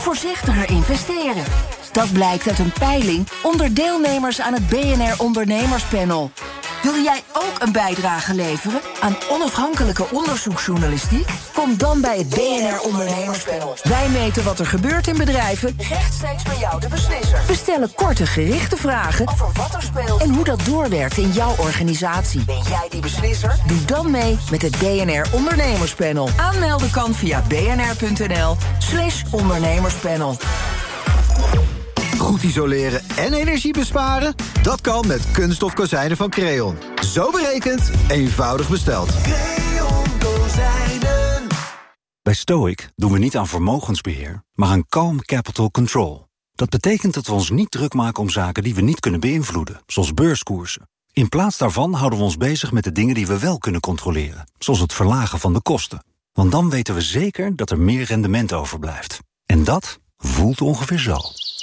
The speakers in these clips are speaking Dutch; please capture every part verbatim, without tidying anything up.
voorzichtiger investeren. Dat blijkt uit een peiling onder deelnemers aan het B N R Ondernemerspanel. Wil jij ook een bijdrage leveren aan onafhankelijke onderzoeksjournalistiek? Kom dan bij het B N R Ondernemerspanel. Wij meten wat er gebeurt in bedrijven, rechtstreeks bij jou de beslisser. We stellen korte, gerichte vragen over wat er speelt en hoe dat doorwerkt in jouw organisatie. Ben jij die beslisser? Doe dan mee met het B N R Ondernemerspanel. Aanmelden kan via bnr.nl slash ondernemerspanel. Goed isoleren en energie besparen? Dat kan met kunststof kozijnen van Creon. Zo berekend, eenvoudig besteld. Creon kozijnen. Bij Stoic doen we niet aan vermogensbeheer, maar aan calm capital control. Dat betekent dat we ons niet druk maken om zaken die we niet kunnen beïnvloeden, zoals beurskoersen. In plaats daarvan houden we ons bezig met de dingen die we wel kunnen controleren, zoals het verlagen van de kosten. Want dan weten we zeker dat er meer rendement overblijft. En dat voelt ongeveer zo.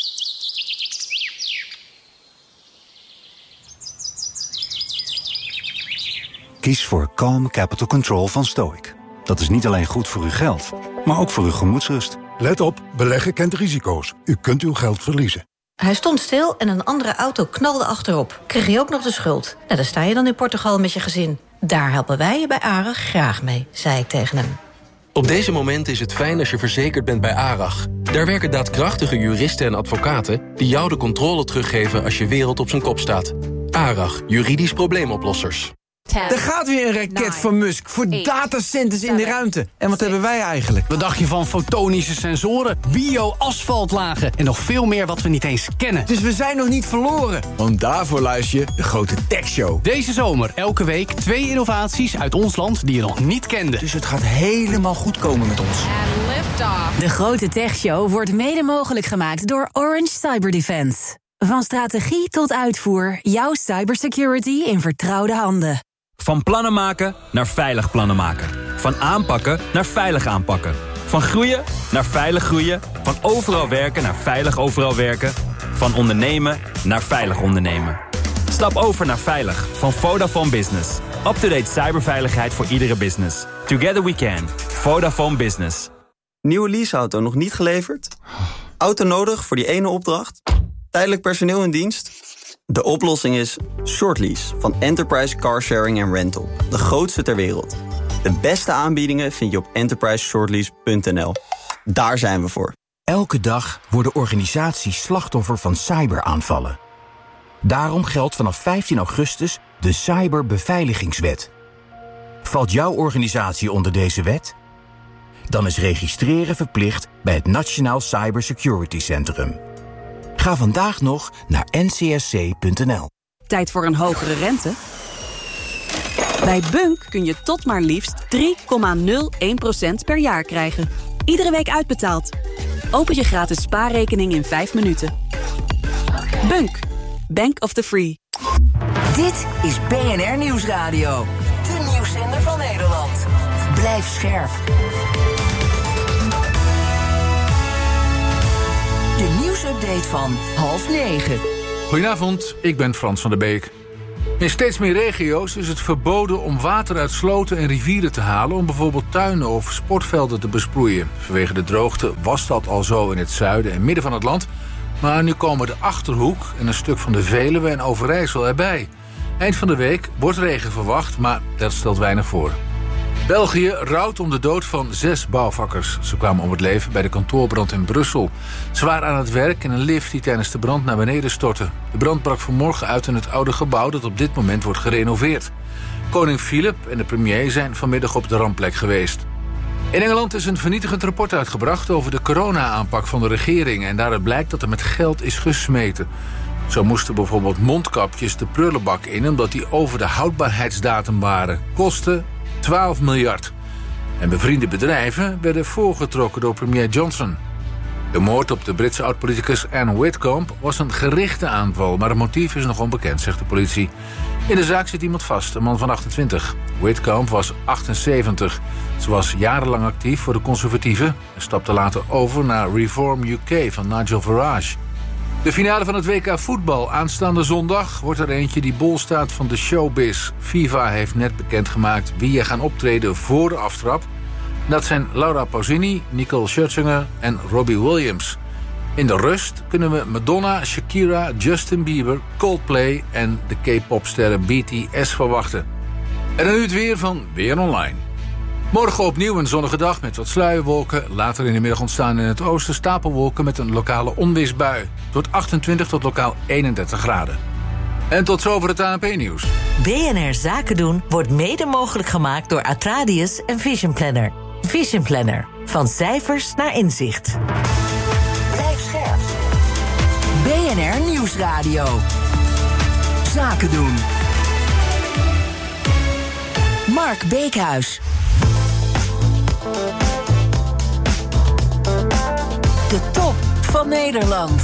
Kies voor Calm Capital Control van Stoic. Dat is niet alleen goed voor uw geld, maar ook voor uw gemoedsrust. Let op, beleggen kent risico's. U kunt uw geld verliezen. Hij stond stil en een andere auto knalde achterop. Kreeg je ook nog de schuld? Nou, daar sta je dan in Portugal met je gezin. Daar helpen wij je bij ARAG graag mee, zei ik tegen hem. Op deze momenten is het fijn als je verzekerd bent bij ARAG. Daar werken daadkrachtige juristen en advocaten die jou de controle teruggeven als je wereld op zijn kop staat. ARAG, juridisch probleemoplossers. Er gaat weer een raket van Musk voor datacenters in de ruimte. En wat hebben wij eigenlijk? Wat dacht je van fotonische sensoren, bio-asfaltlagen en nog veel meer wat we niet eens kennen? Dus we zijn nog niet verloren. Want daarvoor luister je de Grote Tech Show. Deze zomer elke week twee innovaties uit ons land die je nog niet kende. Dus het gaat helemaal goed komen met ons. De Grote Tech Show wordt mede mogelijk gemaakt door Orange Cyber Defense. Van strategie tot uitvoer, jouw cybersecurity in vertrouwde handen. Van plannen maken naar veilig plannen maken. Van aanpakken naar veilig aanpakken. Van groeien naar veilig groeien. Van overal werken naar veilig overal werken. Van ondernemen naar veilig ondernemen. Stap over naar veilig van Vodafone Business. Up-to-date cyberveiligheid voor iedere business. Together we can. Vodafone Business. Nieuwe leaseauto nog niet geleverd? Auto nodig voor die ene opdracht? Tijdelijk personeel in dienst? De oplossing is Shortlease van Enterprise Car Sharing and Rental. De grootste ter wereld. De beste aanbiedingen vind je op enterprise shortlease punt n l. Daar zijn we voor. Elke dag worden organisaties slachtoffer van cyberaanvallen. Daarom geldt vanaf vijftien augustus de Cyberbeveiligingswet. Valt jouw organisatie onder deze wet? Dan is registreren verplicht bij het Nationaal Cybersecurity Centrum. Ga vandaag nog naar n c s c punt n l. Tijd voor een hogere rente? Bij Bunk kun je tot maar liefst drie komma nul één procent per jaar krijgen. Iedere week uitbetaald. Open je gratis spaarrekening in vijf minuten. Bunk. Bank of the Free. Dit is B N R Nieuwsradio. De nieuwszender van Nederland. Blijf scherp. De nieuwsupdate van half negen. Goedenavond, ik ben Frans van der Beek. In steeds meer regio's is het verboden om water uit sloten en rivieren te halen om bijvoorbeeld tuinen of sportvelden te besproeien. Vanwege de droogte was dat al zo in het zuiden en midden van het land. Maar nu komen de Achterhoek en een stuk van de Veluwe en Overijssel erbij. Eind van de week wordt regen verwacht, maar dat stelt weinig voor. België rouwt om de dood van zes bouwvakkers. Ze kwamen om het leven bij de kantoorbrand in Brussel. Ze waren aan het werk in een lift die tijdens de brand naar beneden stortte. De brand brak vanmorgen uit in het oude gebouw dat op dit moment wordt gerenoveerd. Koning Filip en de premier zijn vanmiddag op de rampplek geweest. In Engeland is een vernietigend rapport uitgebracht over de corona-aanpak van de regering. En daaruit blijkt dat er met geld is gesmeten. Zo moesten bijvoorbeeld mondkapjes de prullenbak in omdat die over de houdbaarheidsdatum waren. Kosten twaalf miljard. En bevriende bedrijven werden voorgetrokken door premier Johnson. De moord op de Britse oud-politicus Anne Whitcomb was een gerichte aanval, maar het motief is nog onbekend, zegt de politie. In de zaak zit iemand vast, een man van achtentwintig. Whitcomb was achtenzeventig. Ze was jarenlang actief voor de conservatieven en stapte later over naar Reform U K van Nigel Farage. De finale van het W K voetbal aanstaande zondag wordt er eentje die bol staat van de showbiz. FIFA heeft net bekendgemaakt wie er gaan optreden voor de aftrap. Dat zijn Laura Pausini, Nicole Scherzinger en Robbie Williams. In de rust kunnen we Madonna, Shakira, Justin Bieber, Coldplay en de K-popsterren B T S verwachten. En dan nu het weer van Weer Online. Morgen opnieuw een zonnige dag met wat sluierwolken. Later in de middag ontstaan in het oosten stapelwolken met een lokale onweersbui. Het wordt achtentwintig tot lokaal eenendertig graden. En tot zover het A N P-nieuws. B N R Zaken doen wordt mede mogelijk gemaakt door Atradius en Vision Planner. Vision Planner. Van cijfers naar inzicht. Blijf scherp. B N R Nieuwsradio. Zaken doen. Mark Beekhuis. De top van Nederland.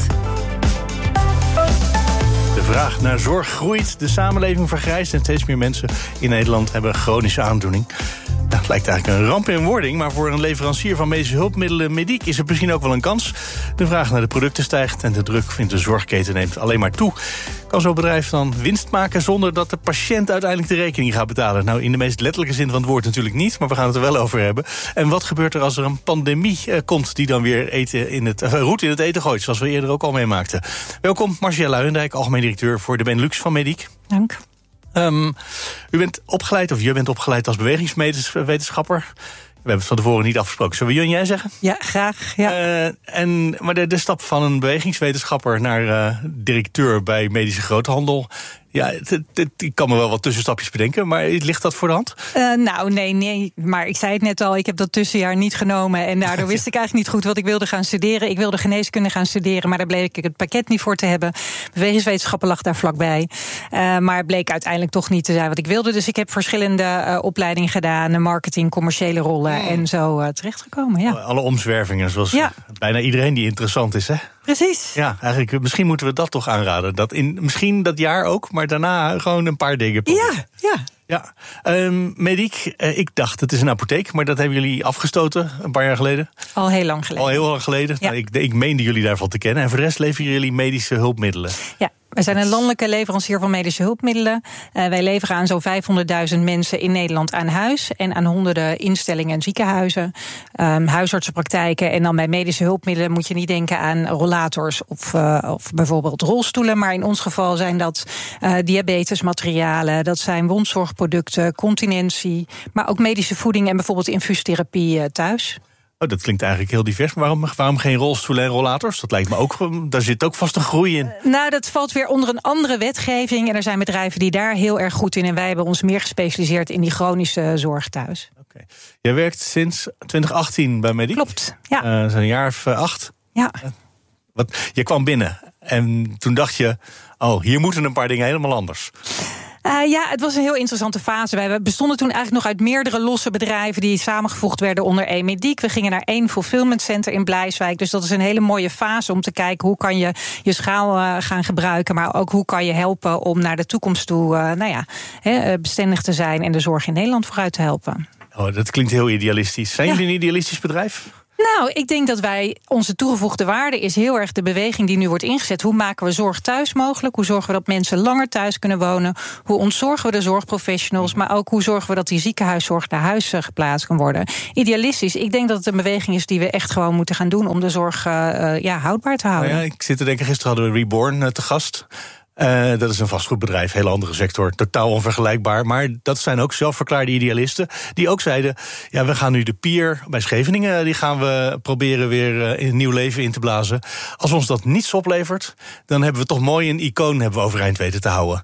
De vraag naar zorg groeit, de samenleving vergrijst en steeds meer mensen in Nederland hebben een chronische aandoening. Nou, het lijkt eigenlijk een ramp in wording, maar voor een leverancier van medische hulpmiddelen Mediek is er misschien ook wel een kans. De vraag naar de producten stijgt en de druk in de zorgketen neemt alleen maar toe. Kan zo'n bedrijf dan winst maken zonder dat de patiënt uiteindelijk de rekening gaat betalen? Nou, in de meest letterlijke zin van het woord natuurlijk niet, maar we gaan het er wel over hebben. En wat gebeurt er als er een pandemie eh, komt die dan weer eten in het, uh, roet in het eten gooit, zoals we eerder ook al meemaakten? Welkom, Marcia Luijendijk, algemeen directeur voor de Benelux van Mediek. Dank. Um, u bent opgeleid, of je bent opgeleid als bewegingswetenschapper. We hebben het van tevoren niet afgesproken. Zullen we je en jij zeggen? Ja, graag. Ja. Uh, en, maar de, de stap van een bewegingswetenschapper naar uh, directeur bij medische groothandel. Ja, het, het, het, ik kan me wel wat tussenstapjes bedenken, maar ligt dat voor de hand? Uh, nou, nee, nee. Maar ik zei het net al, ik heb dat tussenjaar niet genomen. En daardoor wist ik eigenlijk niet goed wat ik wilde gaan studeren. Ik wilde geneeskunde gaan studeren, maar daar bleek ik het pakket niet voor te hebben. Bewegingswetenschappen lag daar vlakbij. Uh, maar het bleek uiteindelijk toch niet te zijn wat ik wilde. Dus ik heb verschillende uh, opleidingen gedaan, marketing, commerciële rollen oh. en zo uh, terechtgekomen. Ja. Alle omzwervingen, zoals ja. bijna iedereen die interessant is, hè? Precies. Ja, eigenlijk, misschien moeten we dat toch aanraden. Dat in, misschien dat jaar ook, maar daarna gewoon een paar dingen proberen. Ja, ja. Ja, um, Mediek, uh, ik dacht het is een apotheek, maar dat hebben jullie afgestoten een paar jaar geleden. Al heel lang geleden. Al heel lang geleden. Ja. Nou, ik, ik meende jullie daarvan te kennen. En voor de rest leveren jullie medische hulpmiddelen. Ja. We zijn een landelijke leverancier van medische hulpmiddelen. Uh, wij leveren aan zo'n vijfhonderdduizend mensen in Nederland aan huis en aan honderden instellingen en ziekenhuizen, um, huisartsenpraktijken. En dan bij medische hulpmiddelen moet je niet denken aan rollators of, uh, of bijvoorbeeld rolstoelen. Maar in ons geval zijn dat uh, diabetesmaterialen, dat zijn wondzorgproducten, continentie, maar ook medische voeding en bijvoorbeeld infuustherapie uh, thuis. Oh, dat klinkt eigenlijk heel divers. Maar waarom, waarom geen rolstoelen en rollators? Dat lijkt me ook, daar zit ook vast een groei in. Uh, nou, dat valt weer onder een andere wetgeving. En er zijn bedrijven die daar heel erg goed in. En wij hebben ons meer gespecialiseerd in die chronische zorg thuis. Oké. Okay. Jij werkt sinds twintig achttien bij Mediek? Klopt, ja. Uh, dat is een jaar of uh, acht. Ja. Uh, wat, je kwam binnen en toen dacht je, oh, hier moeten een paar dingen helemaal anders. Uh, ja, het was een heel interessante fase. Wij bestonden toen eigenlijk nog uit meerdere losse bedrijven die samengevoegd werden onder één Mediek. We gingen naar één fulfillment center in Blijswijk. Dus dat is een hele mooie fase om te kijken hoe kan je je schaal uh, gaan gebruiken, maar ook hoe kan je helpen om naar de toekomst toe uh, nou ja, he, bestendig te zijn en de zorg in Nederland vooruit te helpen. Oh, dat klinkt heel idealistisch. Zijn ja. jullie een idealistisch bedrijf? Nou, ik denk dat wij, onze toegevoegde waarde is heel erg de beweging die nu wordt ingezet. Hoe maken we zorg thuis mogelijk? Hoe zorgen we dat mensen langer thuis kunnen wonen? Hoe ontzorgen we de zorgprofessionals? Maar ook hoe zorgen we dat die ziekenhuiszorg naar huis geplaatst kan worden? Idealistisch, ik denk dat het een beweging is die we echt gewoon moeten gaan doen om de zorg uh, ja, houdbaar te houden. Nou ja, ik zit te denken, gisteren hadden we Reborn uh, te gast. Uh, dat is een vastgoedbedrijf, hele andere sector, totaal onvergelijkbaar. Maar dat zijn ook zelfverklaarde idealisten die ook zeiden, ja, we gaan nu de pier bij Scheveningen, die gaan we proberen weer uh, in een nieuw leven in te blazen. Als ons dat niets oplevert, dan hebben we toch mooi een icoon hebben we overeind weten te houden.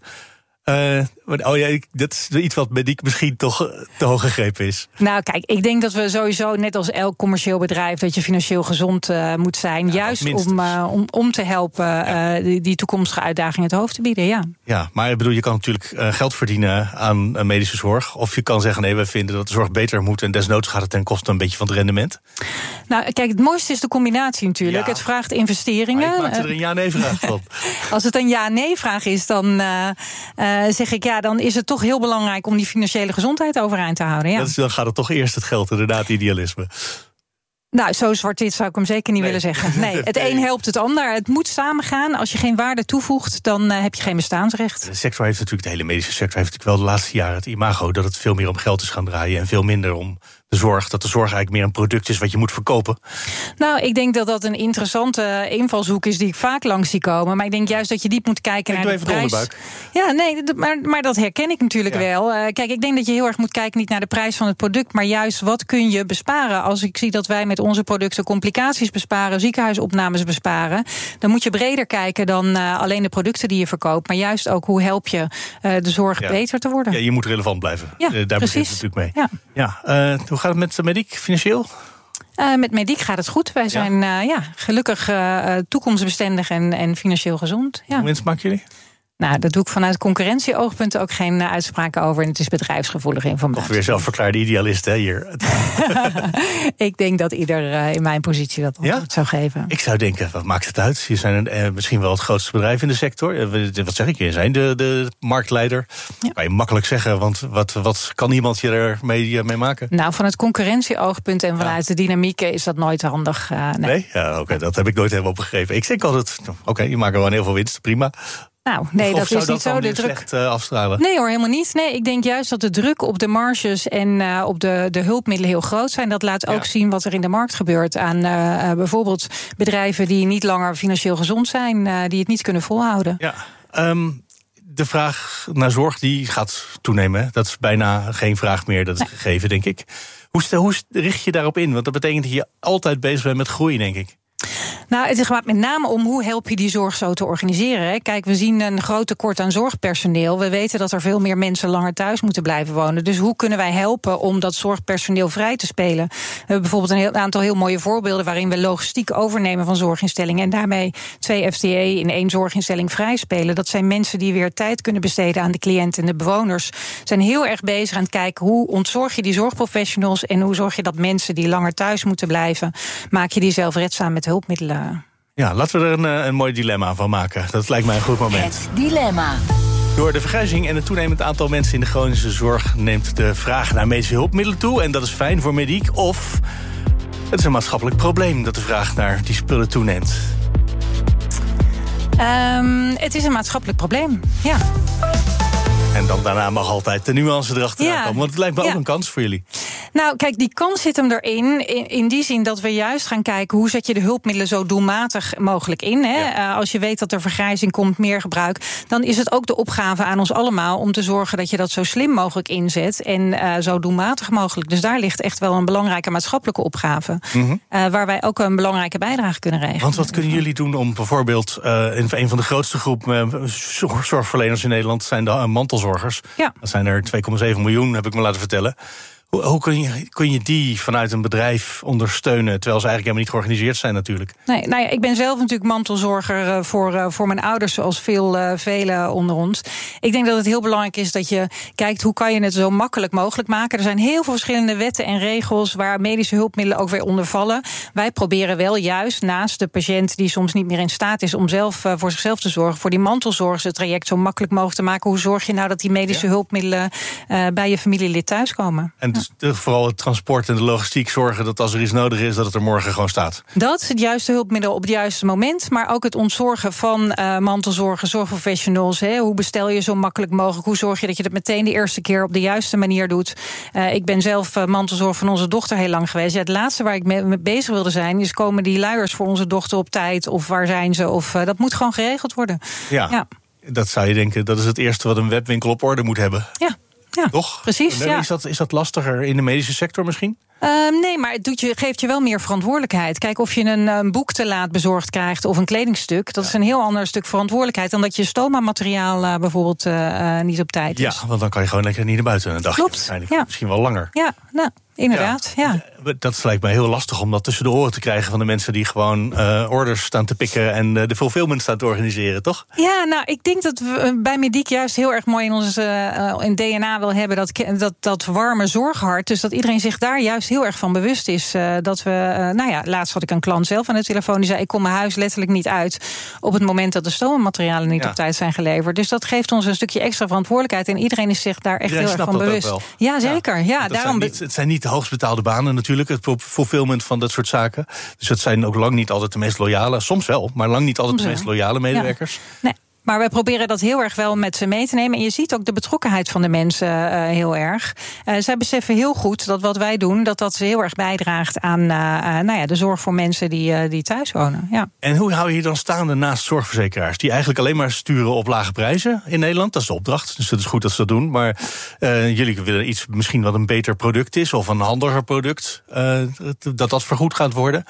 Uh, oh ja, dat is iets wat Mediek misschien toch te hoog gegrepen is. Nou kijk, ik denk dat we sowieso, net als elk commercieel bedrijf, dat je financieel gezond uh, moet zijn. Ja, juist om, uh, om, om te helpen ja. uh, die, die toekomstige uitdagingen het hoofd te bieden, ja. Ja, maar ik bedoel, je kan natuurlijk uh, geld verdienen aan uh, medische zorg. Of je kan zeggen, nee, we vinden dat de zorg beter moet en desnoods gaat het ten koste een beetje van het rendement. Nou kijk, het mooiste is de combinatie natuurlijk. Ja. Het vraagt investeringen. Maar ik maakte er een ja-nee-vraag van. Als het een ja-nee-vraag is, dan uh, uh, zeg ik, ja, dan is het toch heel belangrijk om die financiële gezondheid overeind te houden. Ja. Dat is, dan gaat het toch eerst het geld, inderdaad, idealisme. Nou, zo zwart-wit zou ik hem zeker niet nee. willen zeggen. Nee, het nee. een helpt het ander. Het moet samengaan. Als je geen waarde toevoegt, dan uh, heb je geen bestaansrecht. De sector heeft natuurlijk, de hele medische sector heeft natuurlijk wel de laatste jaren het imago dat het veel meer om geld is gaan draaien en veel minder om de zorg, dat de zorg eigenlijk meer een product is wat je moet verkopen? Nou, ik denk dat dat een interessante invalshoek is die ik vaak langs zie komen. Maar ik denk juist dat je diep moet kijken ik naar doe de even prijs. De onderbuik. Ja, nee, maar, maar dat herken ik natuurlijk ja. wel. Uh, kijk, ik denk dat je heel erg moet kijken niet naar de prijs van het product, maar juist wat kun je besparen. Als ik zie dat wij met onze producten complicaties besparen, ziekenhuisopnames besparen, dan moet je breder kijken dan uh, alleen de producten die je verkoopt, maar juist ook hoe help je uh, de zorg ja. beter te worden. Ja, je moet relevant blijven. Ja, uh, daar precies. begint het natuurlijk mee. Ja. Ja, uh, hoe gaat het met Mediek financieel? Uh, met Mediek gaat het goed. Wij zijn ja. Uh, ja, gelukkig uh, toekomstbestendig en, en financieel gezond. Ja. Hoe winst maken jullie? Nou, dat doe ik vanuit concurrentie-oogpunt ook geen uh, uitspraken over. En het is bedrijfsgevoelige informatie. Toch weer zelfverklaarde idealist, hè, hier. Ik denk dat ieder uh, in mijn positie dat antwoord ja? zou geven. Ik zou denken, wat maakt het uit? Je zijn uh, misschien wel het grootste bedrijf in de sector. Uh, wat zeg ik, je zijn de, de marktleider. Ja. Kan je makkelijk zeggen, want wat, wat kan iemand je ermee uh, mee maken? Nou, vanuit concurrentie-oogpunt en vanuit ja. de dynamiek is dat nooit handig. Uh, nee, nee? Ja, oké, okay, dat heb ik nooit helemaal begrepen. Ik denk altijd, oké, okay, je maakt gewoon heel veel winst, prima. Nou, nee, of dat zou is dat niet zo. De druk slecht uh, afstralen? Nee hoor, helemaal niet. Nee, ik denk juist dat de druk op de marges en uh, op de, de hulpmiddelen heel groot zijn. Dat laat ook ja. zien wat er in de markt gebeurt aan uh, bijvoorbeeld bedrijven die niet langer financieel gezond zijn, uh, die het niet kunnen volhouden. Ja, um, de vraag naar zorg die gaat toenemen. Dat is bijna geen vraag meer, dat is nee. gegeven, denk ik. Hoe, hoe richt je daarop in? Want dat betekent dat je altijd bezig bent met groei, denk ik. Nou, het gaat met name om hoe help je die zorg zo te organiseren. Hè? Kijk, we zien een groot tekort aan zorgpersoneel. We weten dat er veel meer mensen langer thuis moeten blijven wonen. Dus hoe kunnen wij helpen om dat zorgpersoneel vrij te spelen? We hebben bijvoorbeeld een heel, aantal heel mooie voorbeelden waarin we logistiek overnemen van zorginstellingen en daarmee twee F T E in één zorginstelling vrij spelen. Dat zijn mensen die weer tijd kunnen besteden aan de cliënten en de bewoners. Zijn heel erg bezig aan het kijken hoe ontzorg je die zorgprofessionals en hoe zorg je dat mensen die langer thuis moeten blijven, maak je die zelfredzaam met hulpmiddelen. Ja, laten we er een, een mooi dilemma van maken. Dat lijkt mij een goed moment. Het dilemma. Door de vergrijzing en het toenemend aantal mensen in de chronische zorg neemt de vraag naar medische hulpmiddelen toe. En dat is fijn voor Mediek. Of het is een maatschappelijk probleem dat de vraag naar die spullen toeneemt. Um, het is een maatschappelijk probleem, ja. En dan daarna mag altijd de nuance erachteraan ja. komen. Want het lijkt me ja. ook een kans voor jullie. Nou, kijk, die kans zit hem erin. In, in die zin dat we juist gaan kijken hoe zet je de hulpmiddelen zo doelmatig mogelijk in. Hè? Ja. Uh, als je weet dat er vergrijzing komt, meer gebruik, dan is het ook de opgave aan ons allemaal om te zorgen dat je dat zo slim mogelijk inzet en uh, zo doelmatig mogelijk. Dus daar ligt echt wel een belangrijke maatschappelijke opgave. Mm-hmm. Uh, waar wij ook een belangrijke bijdrage kunnen regelen. Want wat kunnen jullie doen om bijvoorbeeld uh, in een van de grootste groepen uh, zorgverleners in Nederland zijn de uh, mantelzorgers. Ja. Dat zijn er twee komma zeven miljoen, heb ik me laten vertellen. Hoe, hoe kun, je, kun je die vanuit een bedrijf ondersteunen, terwijl ze eigenlijk helemaal niet georganiseerd zijn natuurlijk? Nee, nou ja, ik ben zelf natuurlijk mantelzorger voor, uh, voor mijn ouders, zoals veel uh, velen onder ons. Ik denk dat het heel belangrijk is dat je kijkt hoe kan je het zo makkelijk mogelijk maken. Er zijn heel veel verschillende wetten en regels waar medische hulpmiddelen ook weer onder vallen. Wij proberen wel juist naast de patiënt die soms niet meer in staat is om zelf uh, voor zichzelf te zorgen, voor die mantelzorgers het traject zo makkelijk mogelijk te maken. Hoe zorg je nou dat die medische ja. hulpmiddelen uh, bij je familielid thuiskomen? En dus de, vooral het transport en de logistiek zorgen dat als er iets nodig is, dat het er morgen gewoon staat. Dat, het juiste hulpmiddel op het juiste moment, maar ook het ontzorgen van uh, mantelzorgen, zorgprofessionals. Hè. Hoe bestel je zo makkelijk mogelijk? Hoe zorg je dat je dat meteen de eerste keer op de juiste manier doet? Uh, ik ben zelf uh, mantelzorg van onze dochter heel lang geweest. Ja, het laatste waar ik mee, mee bezig wilde zijn, is komen die luiers voor onze dochter op tijd? Of waar zijn ze? Of uh, dat moet gewoon geregeld worden. Ja, ja, dat zou je denken, dat is het eerste wat een webwinkel op orde moet hebben. Ja. Ja, toch? Precies. Ja. Is, dat, is dat lastiger in de medische sector misschien? Uh, nee, maar het doet je, geeft je wel meer verantwoordelijkheid. Kijk, of je een, een boek te laat bezorgd krijgt of een kledingstuk, dat ja. is een heel ander stuk verantwoordelijkheid dan dat je stoma-materiaal uh, bijvoorbeeld uh, uh, niet op tijd is. Ja, want dan kan je gewoon lekker niet naar buiten een dagje. Klopt. Ja. Misschien wel langer. Ja, nou, inderdaad. Ja. Ja. Dat lijkt mij heel lastig om dat tussen de oren te krijgen van de mensen die gewoon uh, orders staan te pikken en uh, de fulfillment staan te organiseren, toch? Ja, nou, ik denk dat we bij Mediek juist heel erg mooi in ons uh, in D N A wil hebben dat, dat, dat warme zorghart. Dus dat iedereen zich daar juist heel erg van bewust is. Uh, dat we, uh, nou ja, laatst had ik een klant zelf aan de telefoon die zei: ik kom mijn huis letterlijk niet uit op het moment dat de stoommaterialen niet ja. op tijd zijn geleverd. Dus dat geeft ons een stukje extra verantwoordelijkheid en iedereen is zich daar echt iedereen heel erg van bewust. Ja, zeker. Ja, ja, dat daarom zijn niet, het zijn niet de hoogst betaalde banen natuurlijk, het fulfillment van dat soort zaken. Dus het zijn ook lang niet altijd de meest loyale, soms wel, maar lang niet altijd soms de meest loyale medewerkers. Ja. Nee. Maar we proberen dat heel erg wel met ze mee te nemen. En je ziet ook de betrokkenheid van de mensen uh, heel erg. Uh, zij beseffen heel goed dat wat wij doen, dat dat heel erg bijdraagt aan uh, uh, nou ja, de zorg voor mensen die, uh, die thuis wonen. Ja. En hoe hou je je dan staande naast zorgverzekeraars die eigenlijk alleen maar sturen op lage prijzen in Nederland? Dat is de opdracht, dus het is goed dat ze dat doen. Maar uh, jullie willen iets misschien wat een beter product is of een handiger product, uh, dat dat vergoed gaat worden.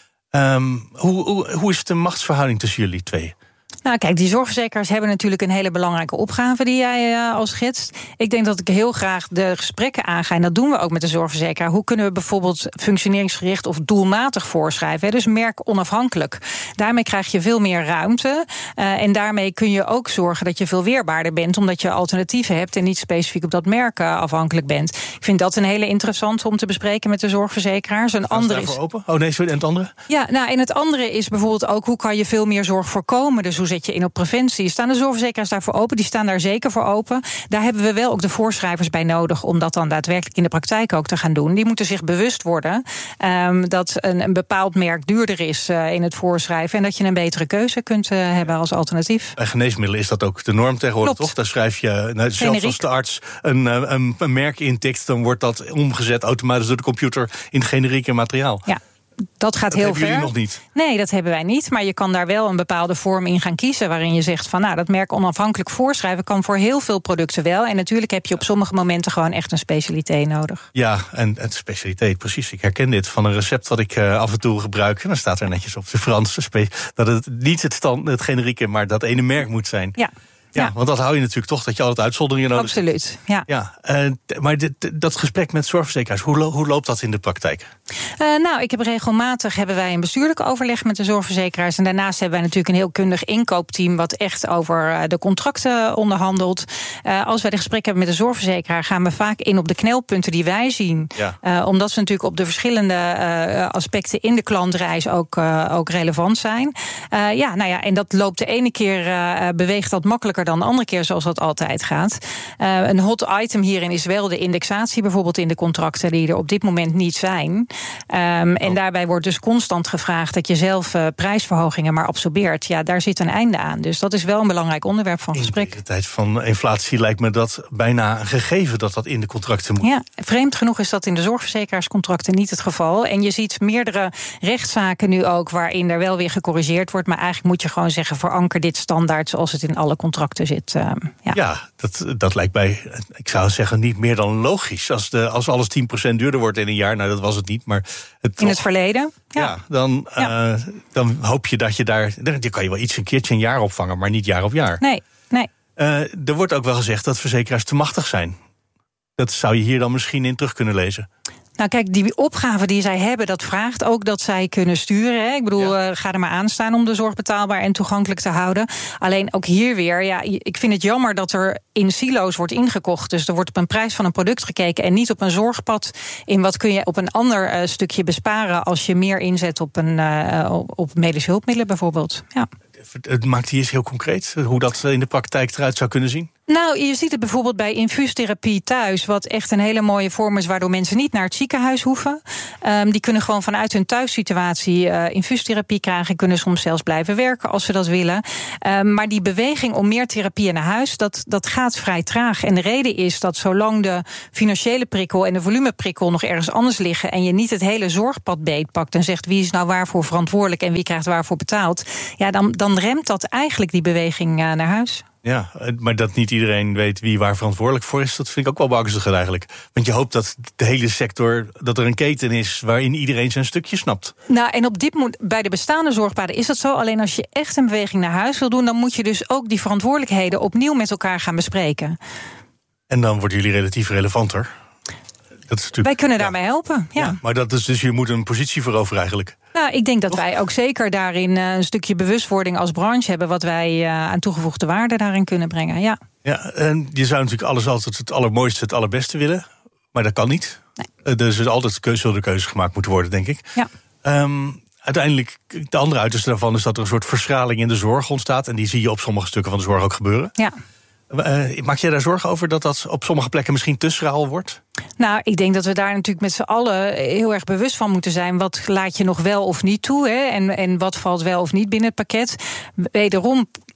Um, hoe, hoe, hoe is de machtsverhouding tussen jullie twee? Nou, kijk, die zorgverzekeraars hebben natuurlijk een hele belangrijke opgave die jij uh, al schetst. Ik denk dat ik heel graag de gesprekken aanga, en dat doen we ook met de zorgverzekeraar. Hoe kunnen we bijvoorbeeld functioneringsgericht of doelmatig voorschrijven? Hè? Dus merk onafhankelijk. Daarmee krijg je veel meer ruimte. Uh, en daarmee kun je ook zorgen dat je veel weerbaarder bent, omdat je alternatieven hebt en niet specifiek op dat merk uh, afhankelijk bent. Ik vind dat een hele interessante om te bespreken met de zorgverzekeraars. Een andere is open? Oh nee, sorry, en het andere? Ja, nou, en het andere is bijvoorbeeld ook hoe kan je veel meer zorg voorkomen? Dus hoe zet je in op preventie? Staan de zorgverzekeraars daarvoor open? Die staan daar zeker voor open. Daar hebben we wel ook de voorschrijvers bij nodig om dat dan daadwerkelijk in de praktijk ook te gaan doen. Die moeten zich bewust worden um, dat een, een bepaald merk duurder is uh, in het voorschrijven en dat je een betere keuze kunt uh, hebben als alternatief. Bij geneesmiddelen is dat ook de norm tegenwoordig, Klopt. toch? Daar schrijf je, nou, zelfs als de arts een, een, een merk intikt, dan wordt dat omgezet automatisch door de computer in generieke materiaal. Ja. Dat gaat dat heel hebben ver. Jullie nog niet? Nee, dat hebben wij niet. Maar je kan daar wel een bepaalde vorm in gaan kiezen, waarin je zegt van nou, dat merk onafhankelijk voorschrijven kan voor heel veel producten wel. En natuurlijk heb je op sommige momenten gewoon echt een specialiteit nodig. Ja, en het specialiteit, precies. Ik herken dit van een recept wat ik uh, af en toe gebruik. En dan staat er netjes op de Franse dat het niet het, stand, het generieke, maar dat ene merk moet zijn. Ja. Ja, Ja. want dat hou je natuurlijk toch, dat je altijd uitzonderingen nodig hebt. Absoluut, ja. ja uh, maar dit, dat gesprek met zorgverzekeraars, hoe, lo- hoe loopt dat in de praktijk? Uh, nou, ik heb regelmatig hebben wij een bestuurlijk overleg met de zorgverzekeraars. En daarnaast hebben wij natuurlijk een heel kundig inkoopteam wat echt over uh, de contracten onderhandelt. Uh, als wij de gesprekken hebben met de zorgverzekeraar, gaan we vaak in op de knelpunten die wij zien. Ja. Uh, omdat ze natuurlijk op de verschillende uh, aspecten in de klantreis ook, uh, ook relevant zijn. Uh, ja, nou ja, en dat loopt de ene keer uh, beweegt dat makkelijker dan de andere keer, zoals dat altijd gaat. Uh, een hot item hierin is wel de indexatie, bijvoorbeeld in de contracten die er op dit moment niet zijn. Um, en oh. daarbij wordt dus constant gevraagd dat je zelf uh, prijsverhogingen maar absorbeert. Ja, daar zit een einde aan. Dus dat is wel een belangrijk onderwerp van gesprek. In de tijd van inflatie lijkt me dat bijna een gegeven dat dat in de contracten moet. Ja, vreemd genoeg is dat in de zorgverzekeraarscontracten niet het geval. En je ziet meerdere rechtszaken nu ook waarin er wel weer gecorrigeerd wordt. Maar eigenlijk moet je gewoon zeggen, veranker dit standaard zoals het in alle contracten zit. Uh, ja, ja dat, dat lijkt mij, ik zou zeggen, niet meer dan logisch. Als, de, als alles tien procent duurder wordt in een jaar, nou dat was het niet, maar het in toch, het verleden. Ja, ja, dan, ja. Uh, dan hoop je dat je daar, dan kan je wel iets een keertje een jaar opvangen, maar niet jaar op jaar. Nee, nee. Uh, er wordt ook wel gezegd dat verzekeraars te machtig zijn. Dat zou je hier dan misschien in terug kunnen lezen. Nou kijk, die opgave die zij hebben, dat vraagt ook dat zij kunnen sturen. Hè. Ik bedoel, ja. uh, ga er maar aan staan om de zorg betaalbaar en toegankelijk te houden. Alleen ook hier weer, ja, ik vind het jammer dat er in silo's wordt ingekocht. Dus er wordt op een prijs van een product gekeken en niet op een zorgpad. In wat kun je op een ander uh, stukje besparen als je meer inzet op, een, uh, op medische hulpmiddelen bijvoorbeeld. Ja. Het maakt hier eens heel concreet hoe dat in de praktijk eruit zou kunnen zien. Nou, je ziet het bijvoorbeeld bij infuustherapie thuis, wat echt een hele mooie vorm is, waardoor mensen niet naar het ziekenhuis hoeven. Um, die kunnen gewoon vanuit hun thuissituatie uh, infuustherapie krijgen, kunnen soms zelfs blijven werken als ze dat willen. Um, maar die beweging om meer therapieën naar huis, dat, dat gaat vrij traag. En de reden is dat zolang de financiële prikkel en de volumeprikkel nog ergens anders liggen en je niet het hele zorgpad beetpakt en zegt wie is nou waarvoor verantwoordelijk en wie krijgt waarvoor betaald, ja, dan, dan remt dat eigenlijk die beweging uh, naar huis. Ja, maar dat niet iedereen weet wie waar verantwoordelijk voor is, dat vind ik ook wel beangstigend eigenlijk. Want je hoopt dat de hele sector, dat er een keten is waarin iedereen zijn stukje snapt. Nou, en op dit moment, bij de bestaande zorgpaden is dat zo. Alleen als je echt een beweging naar huis wil doen, dan moet je dus ook die verantwoordelijkheden opnieuw met elkaar gaan bespreken. En dan worden jullie relatief relevanter. Dat is natuurlijk, wij kunnen ja. daarmee helpen, ja. ja. Maar dat is dus, je moet een positie veroveren eigenlijk. Nou, ik denk dat wij ook zeker daarin uh, een stukje bewustwording als branche hebben, wat wij uh, aan toegevoegde waarde daarin kunnen brengen, ja. Ja, en je zou natuurlijk alles altijd het allermooiste, het allerbeste willen, maar dat kan niet. Nee. Uh, dus er altijd keuze, zullen keuzes gemaakt moeten worden, denk ik. Ja. Um, uiteindelijk, de andere uiterste daarvan is dat er een soort verschraling in de zorg ontstaat, en die zie je op sommige stukken van de zorg ook gebeuren. Ja. Uh, maak jij daar zorgen over dat dat op sommige plekken misschien te schraal wordt? Nou, ik denk dat we daar natuurlijk met z'n allen heel erg bewust van moeten zijn. Wat laat je nog wel of niet toe? Hè? En, en wat valt wel of niet binnen het pakket? Wederom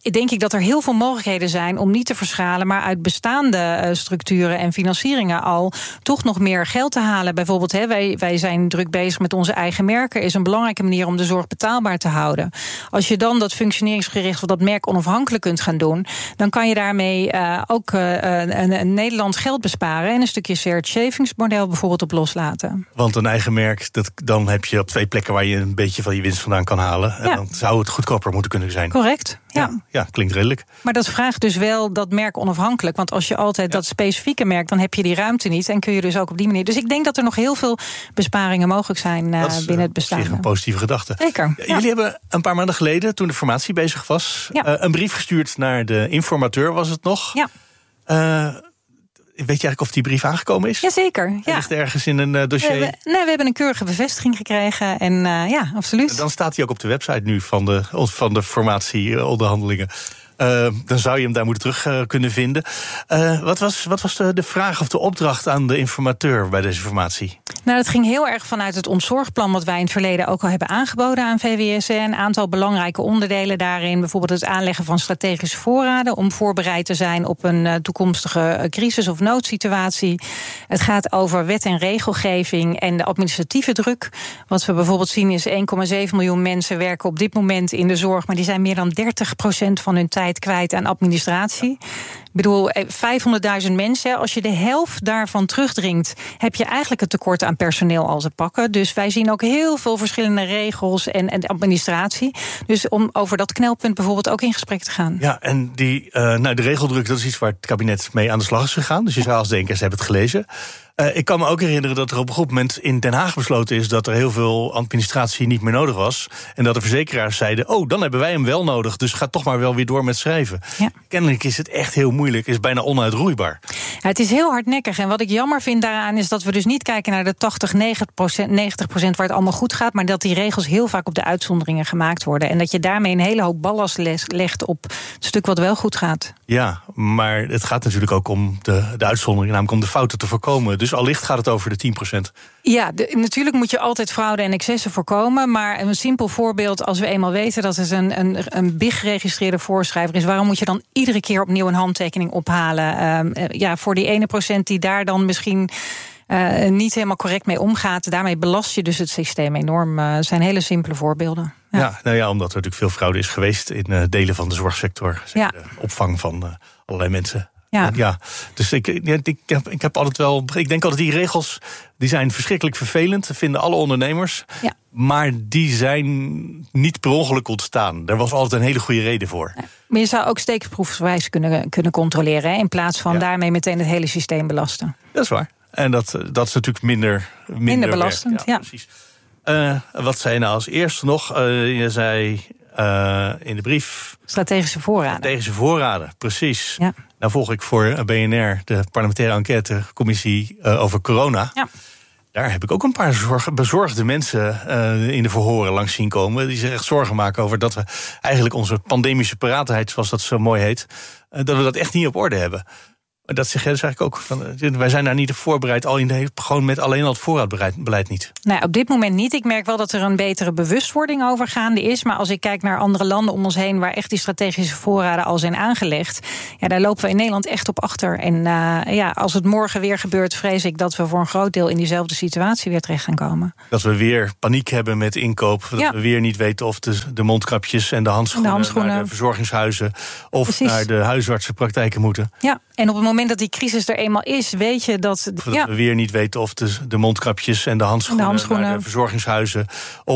denk ik dat er heel veel mogelijkheden zijn om niet te verschalen, maar uit bestaande uh, structuren en financieringen al toch nog meer geld te halen. Bijvoorbeeld, hè, wij, wij zijn druk bezig met onze eigen merken. Is een belangrijke manier om de zorg betaalbaar te houden. Als je dan dat functioneringsgericht of dat merk onafhankelijk kunt gaan doen, dan kan je daarmee uh, ook uh, een, een Nederlands geld besparen en een stukje shared savings model bijvoorbeeld op loslaten. Want een eigen merk, dat, dan heb je op twee plekken waar je een beetje van je winst vandaan kan halen. En ja. dan zou het goedkoper moeten kunnen zijn. Correct. Ja. Ja, ja, klinkt redelijk. Maar dat vraagt dus wel dat merk onafhankelijk. Want als je altijd ja. dat specifieke merk, dan heb je die ruimte niet. En kun je dus ook op die manier. Dus ik denk dat er nog heel veel besparingen mogelijk zijn uh, binnen het bestaan. Dat is een positieve gedachte. Zeker. Ja, jullie ja. hebben een paar maanden geleden, toen de formatie bezig was, ja. uh, een brief gestuurd naar de informateur, was het nog? Ja. Uh, Weet je eigenlijk of die brief aangekomen is? Jazeker. Ja. Hij ligt ergens in een uh, dossier? We hebben, nee, we hebben een keurige bevestiging gekregen. En uh, ja, absoluut. Dan staat hij ook op de website nu van de, van de formatieonderhandelingen. Uh, dan zou je hem daar moeten terug uh, kunnen vinden. Uh, wat was, wat was de, de vraag of de opdracht aan de informateur bij deze formatie? Nou, dat ging heel erg vanuit het ontzorgplan wat wij in het verleden ook al hebben aangeboden aan V W S. Een aantal belangrijke onderdelen daarin. Bijvoorbeeld het aanleggen van strategische voorraden om voorbereid te zijn op een uh, toekomstige crisis- of noodsituatie. Het gaat over wet en regelgeving en de administratieve druk. Wat we bijvoorbeeld zien is één komma zeven miljoen mensen werken op dit moment in de zorg, maar die zijn meer dan dertig procent van hun tijd kwijt aan administratie. Ik bedoel, vijfhonderdduizend mensen, als je de helft daarvan terugdringt, heb je eigenlijk het tekort aan personeel al te pakken. Dus wij zien ook heel veel verschillende regels en, en administratie. Dus om over dat knelpunt bijvoorbeeld ook in gesprek te gaan. Ja, en die, uh, nou, de regeldruk, dat is iets waar het kabinet mee aan de slag is gegaan. Dus je zou als denken, ze hebben het gelezen. Uh, ik kan me ook herinneren dat er op een goed moment in Den Haag besloten is dat er heel veel administratie niet meer nodig was. En dat de verzekeraars zeiden, oh, dan hebben wij hem wel nodig, dus ga toch maar wel weer door met schrijven. Ja. Kennelijk is het echt heel moeilijk, is bijna onuitroeibaar. Ja, het is heel hardnekkig. En wat ik jammer vind daaraan is dat we dus niet kijken naar de tachtig, negentig procent waar het allemaal goed gaat, maar dat die regels heel vaak op de uitzonderingen gemaakt worden. En dat je daarmee een hele hoop ballast legt op het stuk wat wel goed gaat. Ja, maar het gaat natuurlijk ook om de, de uitzonderingen, namelijk om de fouten te voorkomen. Dus allicht gaat het over de tien procent. Ja, de, natuurlijk moet je altijd fraude en excessen voorkomen. Maar een simpel voorbeeld, als we eenmaal weten dat het een, een, een B I G-geregistreerde voorschrijver is, waarom moet je dan iedere keer opnieuw een handtekening ophalen? Um, ja, voor die ene procent die daar dan misschien uh, niet helemaal correct mee omgaat, daarmee belast je dus het systeem enorm. Uh, het zijn hele simpele voorbeelden. Ja. ja, nou ja, omdat er natuurlijk veel fraude is geweest in uh, delen van de zorgsector. Ja. De opvang van uh, allerlei mensen. Ja. ja, dus ik, ik, ik, heb, ik heb altijd wel. Ik denk altijd die regels die zijn verschrikkelijk vervelend, vinden alle ondernemers. Ja. Maar die zijn niet per ongeluk ontstaan. Daar was altijd een hele goede reden voor. Ja. Maar je zou ook steekproefswijs kunnen, kunnen controleren, hè, in plaats van ja. daarmee meteen het hele systeem belasten. Dat is waar. En dat, dat is natuurlijk minder, minder, minder belastend. Ja, ja. Precies. Uh, wat zei je nou als eerste nog? Uh, je zei uh, in de brief. Strategische voorraden. Strategische voorraden, precies. Ja. Nou volg ik voor B N R de parlementaire enquêtecommissie uh, over corona. Ja. Daar heb ik ook een paar zorg, bezorgde mensen uh, in de verhoren langs zien komen. Die zich echt zorgen maken over dat we eigenlijk onze pandemische paraatheid, zoals dat zo mooi heet, uh, dat we dat echt niet op orde hebben. Dat zeg jij dus eigenlijk ook. Van, wij zijn daar niet op voorbereid, al in de, gewoon met alleen al het voorraadbeleid niet. Nou, op dit moment niet. Ik merk wel dat er een betere bewustwording over gaande is. Maar als ik kijk naar andere landen om ons heen waar echt die strategische voorraden al zijn aangelegd, ja, daar lopen we in Nederland echt op achter. En uh, ja, als het morgen weer gebeurt, vrees ik dat we voor een groot deel in diezelfde situatie weer terecht gaan komen. Dat we weer paniek hebben met inkoop. Dat ja. we weer niet weten of de, de mondkapjes en de handschoenen, de handschoenen naar de verzorgingshuizen of Precies. naar de huisartsenpraktijken moeten. Ja, en op het moment dat die crisis er eenmaal is, weet je dat. Dat ja. we weer niet weten of de, de mondkapjes en de handschoenen, de handschoenen naar de verzorgingshuizen